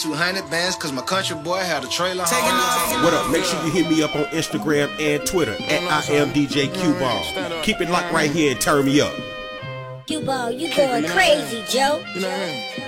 200 bands cause my country boy had a trailer. What up? Make sure you hit me up on Instagram and Twitter at I am DJ Q-Ball. Keep it locked right here and turn me up. Q-Ball, you going crazy, Joe. You know what I mean?